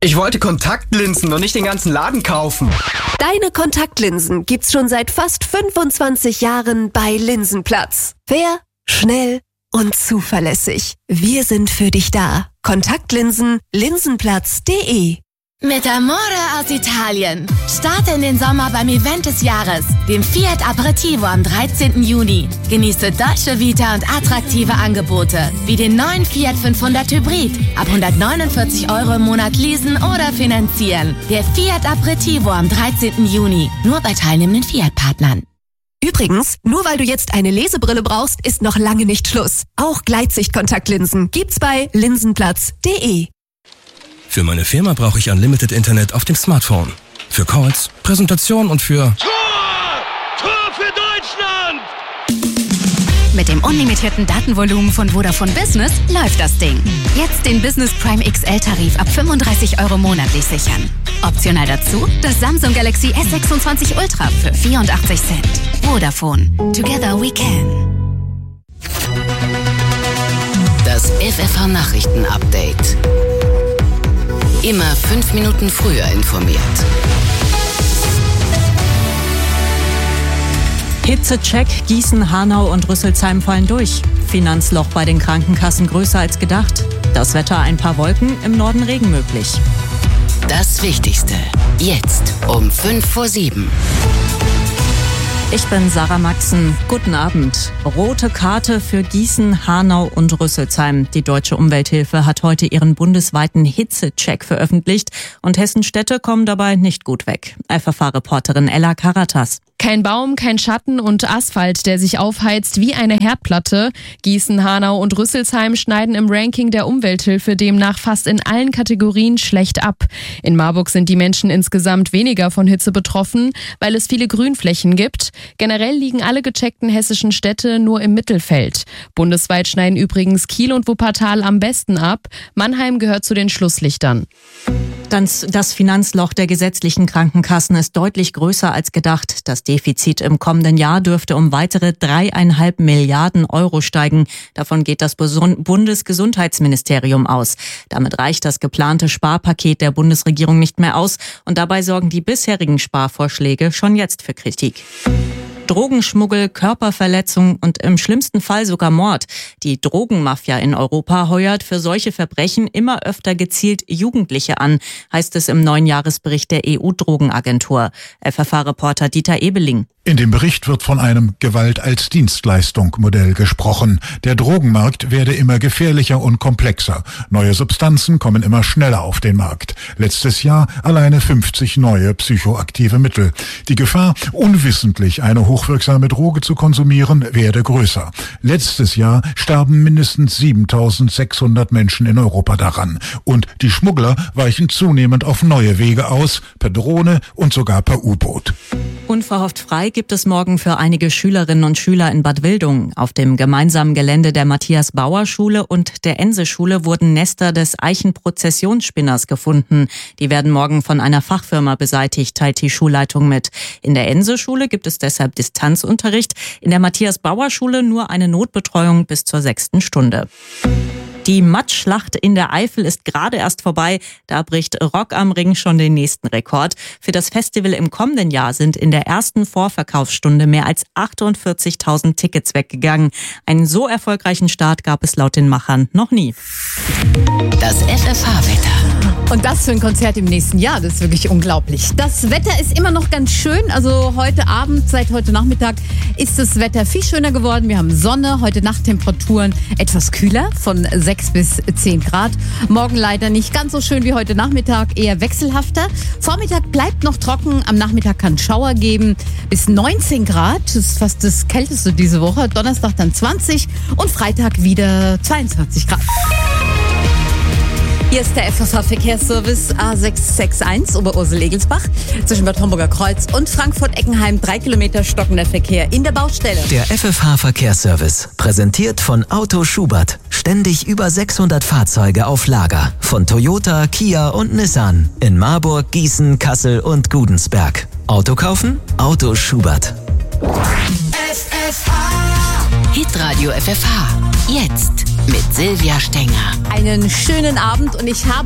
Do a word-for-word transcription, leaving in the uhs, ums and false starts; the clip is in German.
Ich wollte Kontaktlinsen und nicht den ganzen Laden kaufen. Deine Kontaktlinsen gibt's schon seit fast fünfundzwanzig Jahren bei Linsenplatz. Fair, schnell und zuverlässig. Wir sind für dich da. Kontaktlinsen, linsenplatz punkt de. Mit Amore aus Italien. Starte in den Sommer beim Event des Jahres, dem Fiat Aperitivo am dreizehnten Juni. Genieße Dolce Vita und attraktive Angebote, wie den neuen Fiat fünfhundert Hybrid. Ab hundertneunundvierzig Euro im Monat leasen oder finanzieren. Der Fiat Aperitivo am dreizehnten Juni. Nur bei teilnehmenden Fiat-Partnern. Übrigens, nur weil du jetzt eine Lesebrille brauchst, ist noch lange nicht Schluss. Auch Gleitsicht-Kontaktlinsen gibt's bei linsenplatz punkt de. Für meine Firma brauche ich Unlimited Internet auf dem Smartphone. Für Calls, Präsentation und für... Tor! Tor für Deutschland! Mit dem unlimitierten Datenvolumen von Vodafone Business läuft das Ding. Jetzt den Business Prime X L-Tarif ab fünfunddreißig Euro monatlich sichern. Optional dazu das Samsung Galaxy S sechsundzwanzig Ultra für vierundachtzig Cent. Vodafone. Together we can. Das F F H-Nachrichten-Update. Immer fünf Minuten früher informiert. Hitzecheck, Gießen, Hanau und Rüsselsheim fallen durch. Finanzloch bei den Krankenkassen größer als gedacht. Das Wetter ein paar Wolken, im Norden Regen möglich. Das Wichtigste, jetzt um fünf vor sieben. Ich bin Sarah Maxen. Guten Abend. Rote Karte für Gießen, Hanau und Rüsselsheim. Die Deutsche Umwelthilfe hat heute ihren bundesweiten Hitzecheck veröffentlicht und Hessen-Städte kommen dabei nicht gut weg. F F H-Reporterin Ella Karatas. Kein Baum, kein Schatten und Asphalt, der sich aufheizt wie eine Herdplatte. Gießen, Hanau und Rüsselsheim schneiden im Ranking der Umwelthilfe demnach fast in allen Kategorien schlecht ab. In Marburg sind die Menschen insgesamt weniger von Hitze betroffen, weil es viele Grünflächen gibt. Generell liegen alle gecheckten hessischen Städte nur im Mittelfeld. Bundesweit schneiden übrigens Kiel und Wuppertal am besten ab. Mannheim gehört zu den Schlusslichtern. Das, das Finanzloch der gesetzlichen Krankenkassen ist deutlich größer als gedacht. Das Defizit im kommenden Jahr dürfte um weitere dreieinhalb Milliarden Euro steigen. Davon geht das Bundesgesundheitsministerium aus. Damit reicht das geplante Sparpaket der Bundesregierung nicht mehr aus. Und dabei sorgen die bisherigen Sparvorschläge schon jetzt für Kritik. Drogenschmuggel, Körperverletzung und im schlimmsten Fall sogar Mord. Die Drogenmafia in Europa heuert für solche Verbrechen immer öfter gezielt Jugendliche an, heißt es im neuen Jahresbericht der E U-Drogenagentur. F F H-Reporter Dieter Ebeling. In dem Bericht wird von einem Gewalt als Dienstleistung-Modell gesprochen. Der Drogenmarkt werde immer gefährlicher und komplexer. Neue Substanzen kommen immer schneller auf den Markt. Letztes Jahr alleine fünfzig neue psychoaktive Mittel. Die Gefahr, unwissentlich eine hochwirksame Droge zu konsumieren, werde größer. Letztes Jahr starben mindestens siebentausendsechshundert Menschen in Europa daran. Und die Schmuggler weichen zunehmend auf neue Wege aus, per Drohne und sogar per U-Boot. Unverhofft frei gibt es morgen für einige Schülerinnen und Schüler in Bad Wildungen. Auf dem gemeinsamen Gelände der Matthias-Bauer-Schule und der Ense-Schule wurden Nester des Eichenprozessionsspinners gefunden. Die werden morgen von einer Fachfirma beseitigt, teilt die Schulleitung mit. In der Ense-Schule gibt es deshalb Distanzunterricht, in der Matthias-Bauer-Schule nur eine Notbetreuung bis zur sechsten Stunde. Die Matschschlacht in der Eifel ist gerade erst vorbei. Da bricht Rock am Ring schon den nächsten Rekord. Für das Festival im kommenden Jahr sind in der ersten Vorverkaufsstunde mehr als achtundvierzigtausend Tickets weggegangen. Einen so erfolgreichen Start gab es laut den Machern noch nie. Das F F H-Wetter. Und das für ein Konzert im nächsten Jahr, das ist wirklich unglaublich. Das Wetter ist immer noch ganz schön. Also heute Abend, seit heute Nachmittag ist das Wetter viel schöner geworden. Wir haben Sonne, heute Nacht Temperaturen etwas kühler von sechs bis zehn Grad. Morgen leider nicht ganz so schön wie heute Nachmittag, eher wechselhafter. Vormittag bleibt noch trocken, am Nachmittag kann Schauer geben. Bis neunzehn Grad, das ist fast das Kälteste diese Woche. Donnerstag dann zwanzig und Freitag wieder zweiundzwanzig Grad. Hier ist der F F H-Verkehrsservice A sechs sechs eins Oberursel-Egelsbach zwischen Bad Homburger Kreuz und Frankfurt-Eckenheim. Drei Kilometer stockender Verkehr in der Baustelle. Der F F H-Verkehrsservice, präsentiert von Auto Schubert. Ständig über sechshundert Fahrzeuge auf Lager. Von Toyota, Kia und Nissan. In Marburg, Gießen, Kassel und Gudensberg. Auto kaufen? Auto Schubert. F F H. Hitradio F F H. Jetzt mit Silvia Stenger. Einen schönen Abend und ich habe